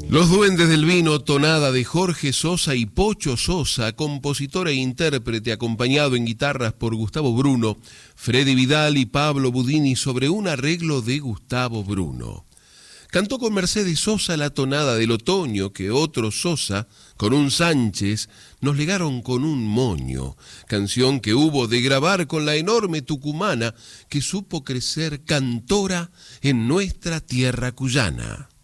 Los Duendes del Vino, tonada de Jorge Sosa y Pocho Sosa, compositor e intérprete, acompañado en guitarras por Gustavo Bruno, Freddy Vidal y Pablo Budini, sobre un arreglo de Gustavo Bruno. Cantó con Mercedes Sosa la tonada del otoño que otro Sosa, con un Sánchez, nos legaron con un moño, canción que hubo de grabar con la enorme tucumana que supo crecer cantora en nuestra tierra cuyana.